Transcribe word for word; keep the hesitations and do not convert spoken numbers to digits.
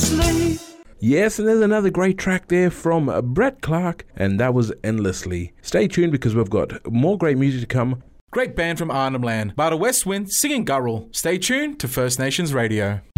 endlessly. Yes, and there's another great track there from Brett Clark, and that was Endlessly. Stay tuned because we've got more great music to come. Great band from Arnhem Land, Bada West Wind singing Guttural. Stay tuned to First Nations Radio.